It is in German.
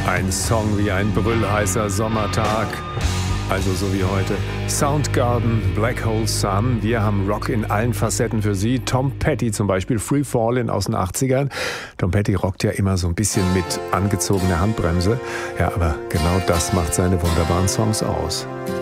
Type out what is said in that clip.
Ein Song wie ein brüllheißer Sommertag. Also so wie heute. Soundgarden, Black Hole Sun. Wir haben Rock in allen Facetten für Sie. Tom Petty zum Beispiel, Free Fallin' aus den 80ern. Tom Petty rockt ja immer so ein bisschen mit angezogener Handbremse. Ja, aber genau das macht seine wunderbaren Songs aus.